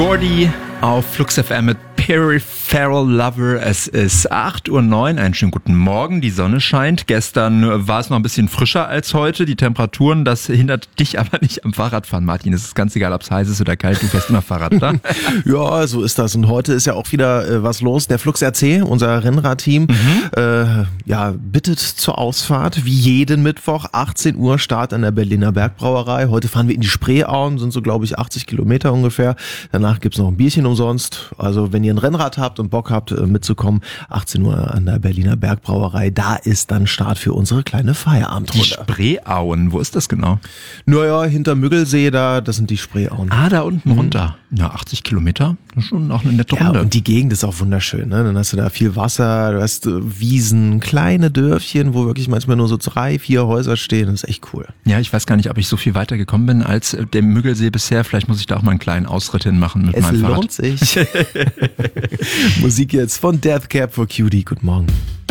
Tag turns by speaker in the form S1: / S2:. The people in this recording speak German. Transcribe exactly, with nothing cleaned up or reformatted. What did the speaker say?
S1: Gordy auf Flux F M mit Peripheral Lover. Es ist acht Uhr neun. Einen schönen guten Morgen. Die Sonne scheint. Gestern war es noch ein bisschen frischer als heute. Die Temperaturen, das hindert dich aber nicht am Fahrradfahren, Martin. Es ist ganz egal, ob es heiß ist oder kalt. Du fährst immer Fahrrad, oder?
S2: Ja, so ist das. Und heute ist ja auch wieder äh, was los. Der Flux R C, unser Rennradteam, mhm. äh, ja, bittet zur Ausfahrt. Wie jeden Mittwoch, achtzehn Uhr, Start an der Berliner Bergbrauerei. Heute fahren wir in die Spreeauen, sind so, glaube ich, achtzig Kilometer ungefähr. Danach gibt's noch ein Bierchen umsonst. Also wenn ihr ein Rennrad habt und Bock habt mitzukommen, achtzehn Uhr an der Berliner Bergbrauerei, da ist dann Start für unsere kleine Feierabendrunde.
S1: Die Spreeauen, wo ist das genau?
S2: Naja, hinter Müggelsee, da, das sind die Spreeauen.
S1: Ah, da unten mhm. runter. Ja, achtzig Kilometer, das ist schon auch eine nette Runde.
S2: Ja, und die Gegend ist auch wunderschön, ne? Dann hast du da viel Wasser, du hast Wiesen, kleine Dörfchen, wo wirklich manchmal nur so drei, vier Häuser stehen, das ist echt cool.
S1: Ja, ich weiß gar nicht, ob ich so viel weiter gekommen bin als der Müggelsee bisher. Vielleicht muss ich da auch mal einen kleinen Ausritt hin machen mit
S2: es
S1: meinem Fahrrad.
S2: Es lohnt sich. Musik jetzt von Death Cab for Cutie. Guten Morgen.